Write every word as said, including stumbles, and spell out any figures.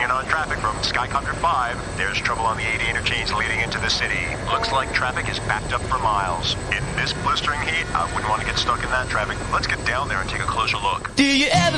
in on traffic from Skycopter five. There's trouble on the eighty interchange leading into the city. Looks like traffic is backed up for miles. In this blistering heat, I wouldn't want to get stuck in that traffic. Let's get down there and take a closer look. Do you ever